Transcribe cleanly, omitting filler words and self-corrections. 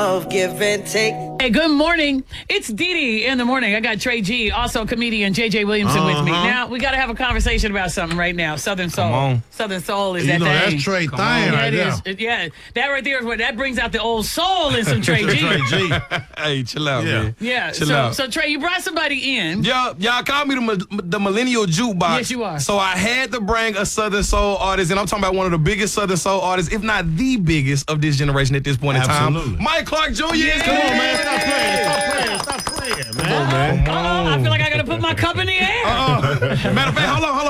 Of give and take. Hey, good morning. It's Dee Dee in the morning. I got Trey G, also comedian JJ Williamson with me. Now, we got to have a conversation about something right now. Southern Soul. Come on. Southern Soul is You that know, thing. that's Trey thing Yeah, right it there. is. Yeah, that right there is what that brings out the old soul in some Trey G. Trey G. Hey, chill out, Yeah. man. Yeah, Chill out. so Trey, you brought somebody in. Y'all call me the millennial jukebox. Yes, you are. So I had to bring a Southern Soul artist, and I'm talking about one of the biggest Southern Soul artists, if not the biggest of this generation at this point in time. Absolutely. Mike Clark Jr. Yeah. Come on, man. Stop playing, man. Come on, man. I feel like I got to put my cup in the air. Matter of fact, hold on.